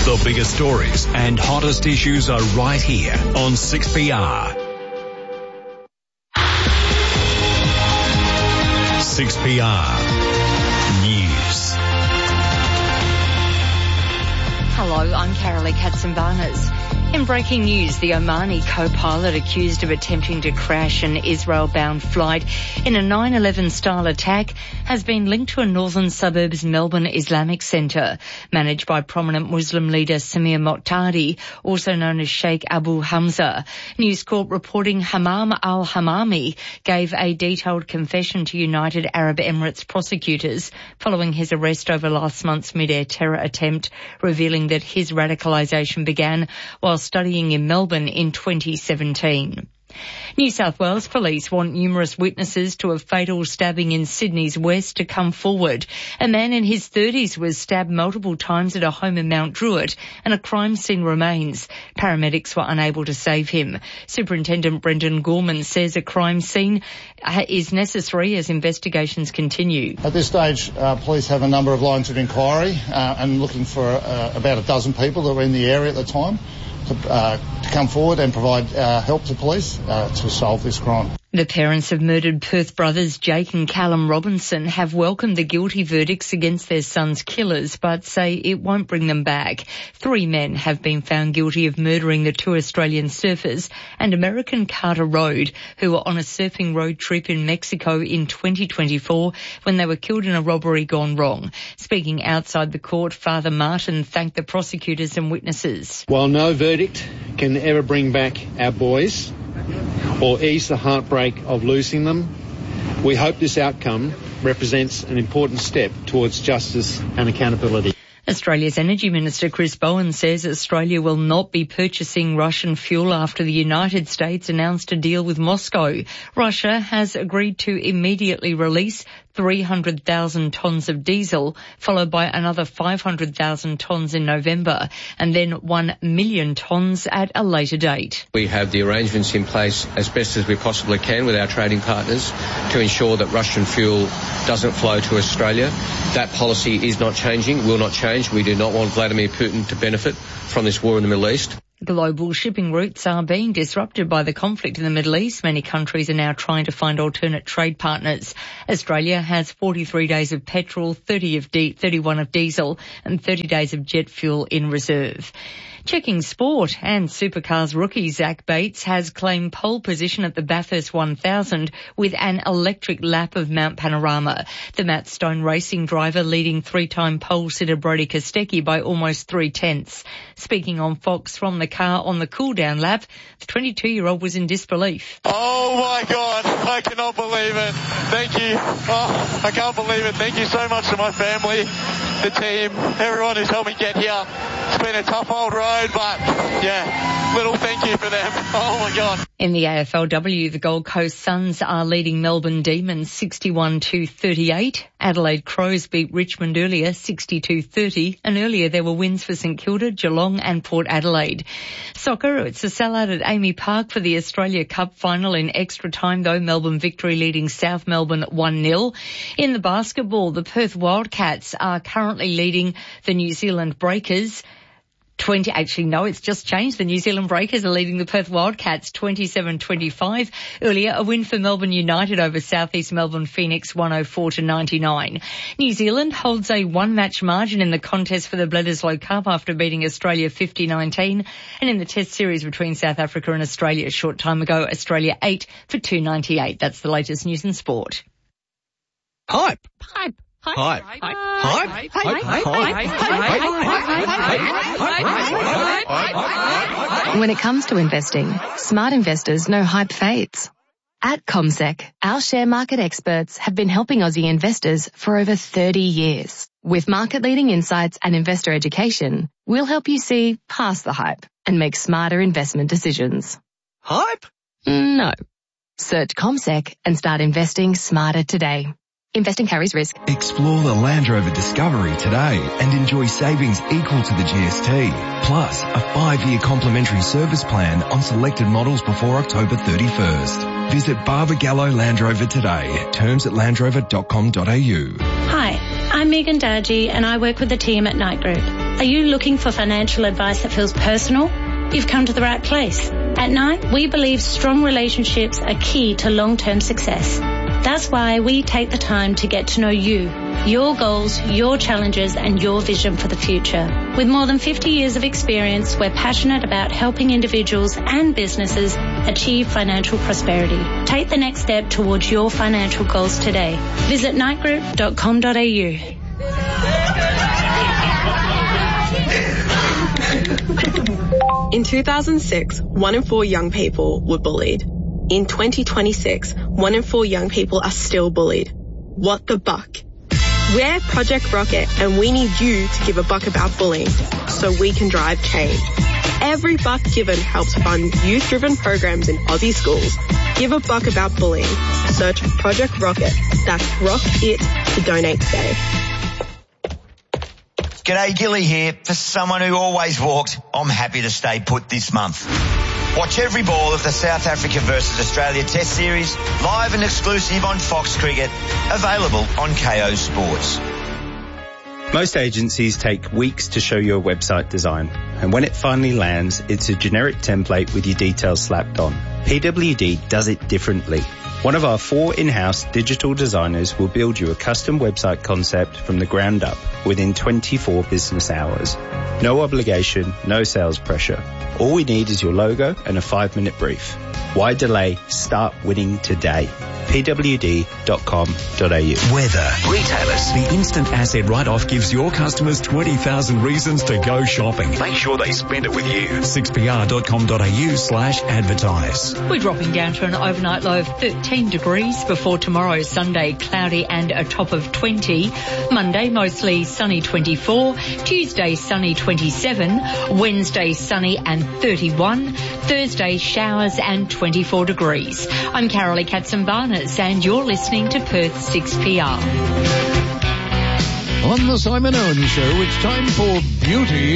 The biggest stories and hottest issues are right here on 6PR. 6PR News. Hello, I'm Carolee Katsimbarners. In breaking news, the Omani co-pilot accused of attempting to crash an Israel-bound flight in a 9/11-style attack has been linked to a northern suburbs Melbourne Islamic centre managed by prominent Muslim leader Samir Moqtadi, also known as Sheikh Abu Hamza. News Corp reporting Hammam al-Hammami gave a detailed confession to United Arab Emirates prosecutors following his arrest over last month's mid-air terror attempt, revealing that his radicalisation began while studying in Melbourne in 2017. New South Wales police want numerous witnesses to a fatal stabbing in Sydney's west to come forward. A man in his 30s was stabbed multiple times at a home in Mount Druitt and a crime scene remains. Paramedics were unable to save him. Superintendent Brendan Gorman says a crime scene is necessary as investigations continue. At this stage, police have a number of lines of inquiry and looking for about a dozen people that were in the area at the time to come forward and provide help to police to solve this crime. The parents of murdered Perth brothers Jake and Callum Robinson have welcomed the guilty verdicts against their son's killers, but say it won't bring them back. 3 men have been found guilty of murdering the 2 Australian surfers and American Carter Road, who were on a surfing road trip in Mexico in 2024 when they were killed in a robbery gone wrong. Speaking outside the court, Father Martin thanked the prosecutors and witnesses. While no verdict can ever bring back our boys or ease the heartbreak of losing them, we hope this outcome represents an important step towards justice and accountability. Australia's Energy Minister Chris Bowen says Australia will not be purchasing Russian fuel after the United States announced a deal with Moscow. Russia has agreed to immediately release 300,000 tonnes of diesel, followed by another 500,000 tonnes in November, and then 1 million tonnes at a later date. We have the arrangements in place as best as we possibly can with our trading partners to ensure that Russian fuel doesn't flow to Australia. That policy is not changing, will not change. We do not want Vladimir Putin to benefit from this war in the Middle East. Global shipping routes are being disrupted by the conflict in the Middle East. Many countries are now trying to find alternate trade partners. Australia has 43 days of petrol, 31 of diesel and 30 days of jet fuel in reserve. Checking sport, and Supercars rookie Zach Bates has claimed pole position at the Bathurst 1000 with an electric lap of Mount Panorama. The Matt Stone Racing driver leading 3-time pole sitter Brodie Kostecki by almost 3/10. Speaking on Fox from the car on the cool-down lap, the 22-year-old was in disbelief. Oh my God, I cannot believe it. Thank you. Oh, I can't believe it. Thank you so much to my family, the team, everyone who's helped me get here. It's been a tough old road, but yeah, little thank you for them. Oh my God. In the AFLW, the Gold Coast Suns are leading Melbourne Demons 61-38. Adelaide Crows beat Richmond earlier 62-30, and earlier there were wins for St Kilda, Geelong and Port Adelaide. Soccer, it's a sellout at Amy Park for the Australia Cup final in extra time though. Melbourne Victory leading South Melbourne 1-0. In the basketball, the Perth Wildcats are currently leading the New Zealand Breakers. It's just changed. The New Zealand Breakers are leading the Perth Wildcats 27-25. Earlier, a win for Melbourne United over South East Melbourne Phoenix 104-99. New Zealand holds a 1-match margin in the contest for the Bledisloe Cup after beating Australia 50-19. And in the test series between South Africa and Australia a short time ago, Australia 8 for 298. That's the latest news and sport. Hype. When it comes to investing, smart investors know hype fades. At CommSec, our share market experts have been helping Aussie investors for over 30 years. With market-leading insights and investor education, we'll help you see past the hype and make smarter investment decisions. Hype? No. Search CommSec and start investing smarter today. Investing carries risk. Explore the Land Rover Discovery today and enjoy savings equal to the GST. Plus, a 5-year complimentary service plan on selected models before October 31st. Visit Barbagallo Land Rover today. Terms at landrover.com.au. Hi, I'm Megan Dargy and I work with the team at Knight Group. Are you looking for financial advice that feels personal? You've come to the right place. At Knight, we believe strong relationships are key to long-term success. That's why we take the time to get to know you, your goals, your challenges, and your vision for the future. With more than 50 years of experience, we're passionate about helping individuals and businesses achieve financial prosperity. Take the next step towards your financial goals today. Visit knightgroup.com.au. In 2006, 1 in 4 young people were bullied. In 2026, 1 in 4 young people are still bullied. What the buck? We're Project Rocket, and we need you to give a buck about bullying so we can drive change. Every buck given helps fund youth-driven programs in Aussie schools. Give a buck about bullying. Search Project Rocket. That's Rock It to donate today. G'day, Gilly here. For someone who always walked, I'm happy to stay put this month. Watch every ball of the South Africa versus Australia Test Series, live and exclusive on Fox Cricket, available on KO Sports. Most agencies take weeks to show your website design, and when it finally lands, it's a generic template with your details slapped on. PWD does it differently. One of our 4 in-house digital designers will build you a custom website concept from the ground up within 24 business hours. No obligation, no sales pressure. All we need is your logo and a 5-minute brief. Why delay? Start winning today. pwd.com.au. Weather. Retailers. The instant asset write-off gives your customers 20,000 reasons to go shopping. Make sure they spend it with you. 6pr.com.au/advertise. We're dropping down to an overnight low of 13 degrees before tomorrow, Sunday, cloudy and a top of 20. Monday, mostly sunny, 24. Tuesday, sunny, 27. Wednesday, sunny and 31. Thursday, showers and 24 degrees. I'm Carolee Katzenbarnes and you're listening to Perth 6PR. On the Simon Owen Show, it's time for Beauty